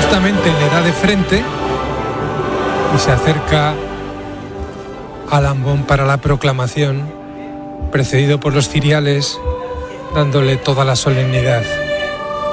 justamente le da de frente y se acerca al ambón para la proclamación, precedido por los ciriales, dándole toda la solemnidad.